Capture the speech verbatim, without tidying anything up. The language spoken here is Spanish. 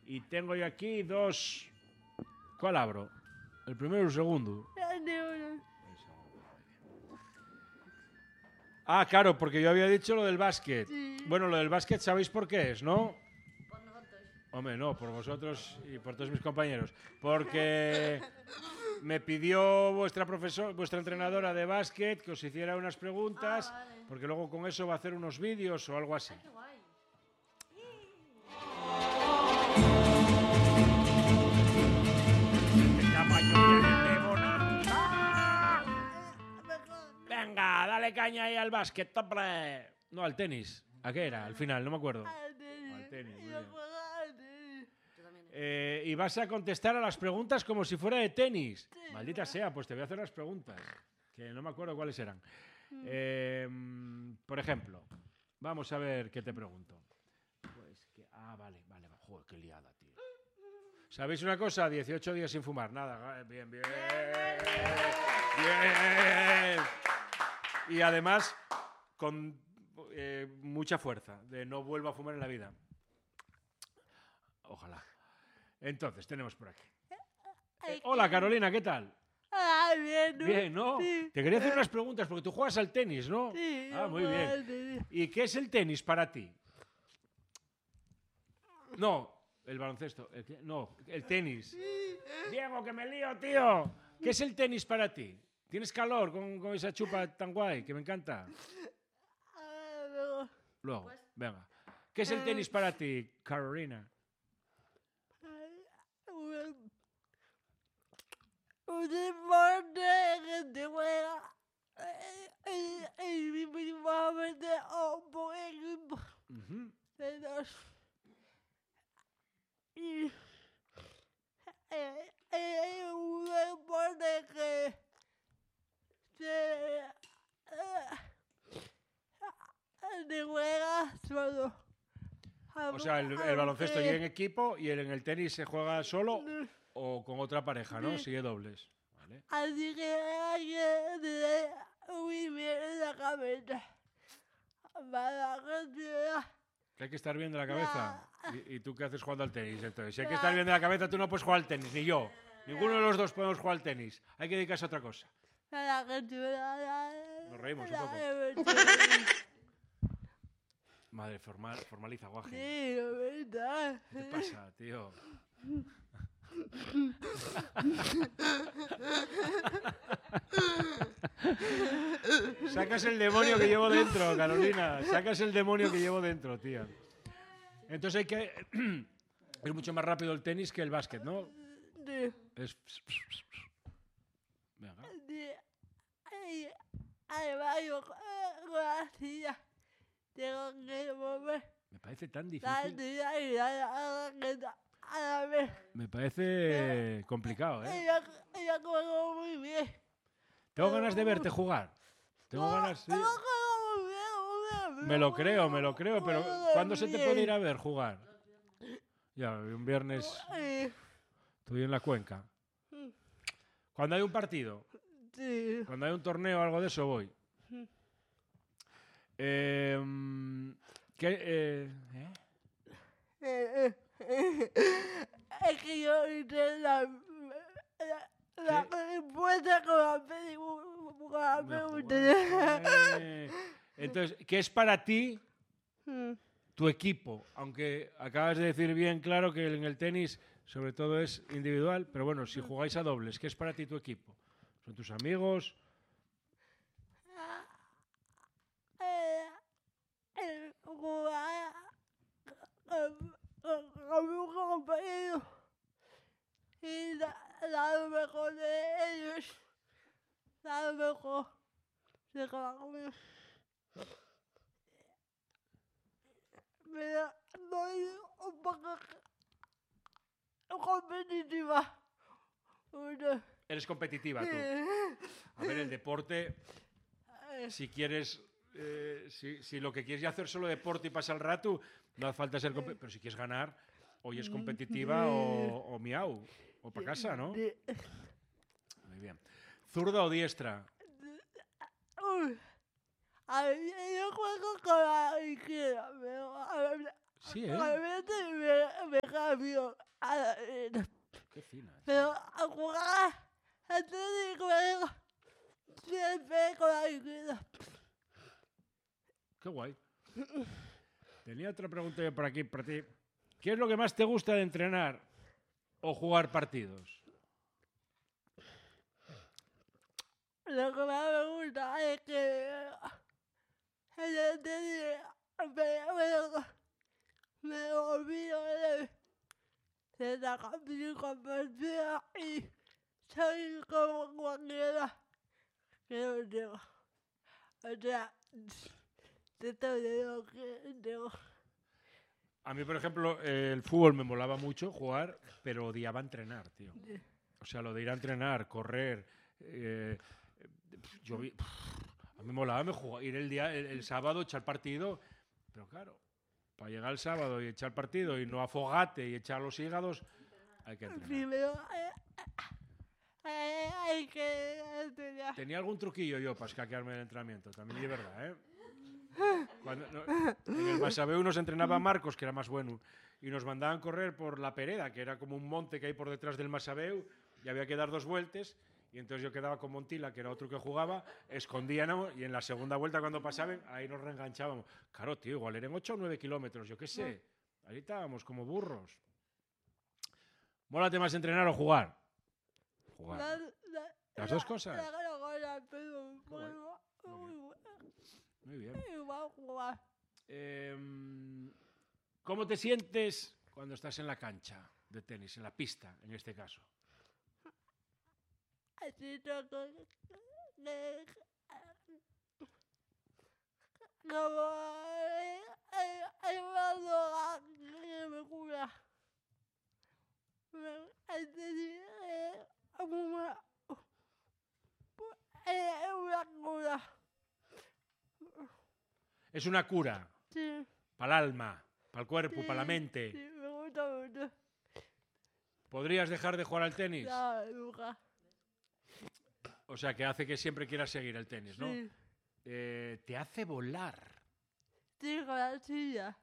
Y tengo yo aquí dos... ¿Cuál abro? ¿El primero o el segundo? Ah, claro, porque yo había dicho lo del básquet. Sí. Bueno, lo del básquet sabéis por qué es, ¿no? Por nosotros. Hombre, no, por vosotros y por todos mis compañeros. Porque me pidió vuestra profesor, vuestra entrenadora de básquet que os hiciera unas preguntas, Ah, vale. porque luego con eso va a hacer unos vídeos o algo así. Ay, qué guay. Venga, dale caña ahí al básquet, hombre. No, al tenis. ¿A qué era? Al final, no me acuerdo. Al tenis, muy bien. Yo también. Eh, y vas a contestar a las preguntas como si fuera de tenis. Maldita sea, pues te voy a hacer las preguntas, que no me acuerdo cuáles eran. Eh, por ejemplo, vamos a ver qué te pregunto. Pues que, ah, vale, vale, joder, qué liada, tío. ¿Sabéis una cosa? dieciocho días sin fumar, nada, bien, bien, bien. Y además, con eh, mucha fuerza, de no vuelvo a fumar en la vida. Ojalá. Entonces, tenemos por aquí. Eh, hola, Carolina, ¿qué tal? Ah, bien, ¿no? Bien, ¿no? Sí. Te quería hacer unas preguntas, porque tú juegas al tenis, ¿no? Sí, Ah, yo muy juego bien. al tenis. ¿Y qué es el tenis para ti? No, el baloncesto. El que- no, el tenis. Diego, que me lío, tío. ¿Qué es el tenis para ti? ¿Tienes calor con, con esa chupa tan guay que me encanta? Ah, luego. Luego, Pues- venga. ¿Qué es el tenis para ti, Carolina? Un un deporte que te juega individualmente o por equipo Ujú. de dos. Y eh, es un deporte que se eh, te juega solo. O sea, el, el baloncesto llega en equipo y el, en el tenis se juega solo o con otra pareja, ¿no? Sigue dobles. Vale. Así que hay que tener muy bien la cabeza para que sea Que hay que estar bien de la cabeza. ¿Y, y tú qué haces jugando al tenis? Entonces, si hay que estar bien de la cabeza, tú no puedes jugar al tenis, ni yo. Ninguno de los dos podemos jugar al tenis. Hay que dedicarse a otra cosa. para que sea Nos reímos un la poco. diversión. Madre, formal, formaliza, guaje. Sí, la verdad. ¿Qué te pasa, tío? Sacas el demonio que llevo dentro, Carolina. Sacas el demonio que llevo dentro, tía. Entonces hay que... Es mucho más rápido el tenis que el básquet, ¿no? Sí, Es... Venga. sí. Hay, hay varios gracias. Tengo que mover Me parece tan la difícil. tía y la raqueta a la vez. Me parece complicado, ¿eh? Ella, ella juega muy bien. Tengo ganas de verte jugar. Tengo ganas... sí. Ella juega muy bien, muy bien. Me lo creo, me lo creo, pero Juega ¿cuándo se te bien. puede ir a ver jugar? Ya, un viernes Sí, estoy en la cuenca. Cuando hay un partido, sí. cuando hay un torneo o algo de eso, voy. Eh, ¿qué, eh, ¿eh? Eh, eh, eh, Es que yo hice la, la, la respuesta con la película. Con la Me pregunta. juego. Eh, Entonces, ¿qué es para ti Mm. tu equipo? Aunque acabas de decir bien claro que en el tenis sobre todo es individual, pero bueno, si jugáis a dobles, ¿qué es para ti tu equipo? ¿Son tus amigos? Eh, eh, jugar con- con- con mi compañero y da- dar lo mejor de ellos, dar lo mejor de cada uno. Pero soy un poco competitiva. Uno. Eres competitiva tú. Eh, A ver, el deporte, si quieres, eh, si, si lo que quieres es hacer solo deporte y pasar el rato, no hace falta ser competitiva. Pero si quieres ganar, hoy es competitiva o, o miau, o para casa, ¿no? de- Muy bien. ¿Zurda o diestra? Uy, a ver, yo juego con la izquierda, pero a ver, Sí, a ¿eh? veces me, me cambio a la arena. Qué fina. Pero a jugar al tenis juego siempre con la bicicleta. Qué guay. Tenía otra pregunta yo por aquí para ti. ¿Qué es lo que más te gusta de entrenar o jugar partidos? Lo que más me gusta es que en el tenis me, me, me olvido de, de sacar mi capacidad y soy como cualquiera que lo tengo. O sea, de todo lo que tengo. A mí, por ejemplo, eh, el fútbol me molaba mucho jugar, pero odiaba entrenar, tío. O sea, lo de ir a entrenar, correr. Eh, yo vi, a mí me molaba me jugaba, ir el día, el, el sábado, echar partido. Pero claro, para llegar el sábado y echar partido y no afogate y echar los hígados, hay que entrenar. Primero eh, eh, hay que entrenar. Tenía algún truquillo yo para escaquearme del entrenamiento, también es verdad, ¿eh? Cuando, no, en el Masabeu nos entrenaba Marcos, que era más bueno, y nos mandaban correr por la Pereda, que era como un monte que hay por detrás del Masabeu, y había que dar dos vueltas, y entonces yo quedaba con Montila, que era otro que jugaba, escondíamos, y en la segunda vuelta cuando pasaban, ahí nos reenganchábamos. Claro, tío, igual eran ocho o nueve kilómetros, yo qué sé. Ahí estábamos como burros. ¿Mólate más entrenar o jugar? Jugar. La, la, Las la, dos cosas. La, la, la, la, pero Guay. bueno, Muy muy Muy bien. bueno. Igual jugar. Eh, ¿Cómo te sientes cuando estás en la cancha de tenis, en la pista, en este caso? Así que, que, que, como hay, hay, hay una droga que me cura. Me- Así que, como una, es una cura. Es una cura Sí, para el alma, para el cuerpo, sí, para la mente. Sí, me gusta mucho. ¿Podrías dejar de jugar al tenis? No, nunca. O sea, que hace que siempre quieras seguir el tenis, ¿no? Sí, Eh, te hace volar. sí, con la silla.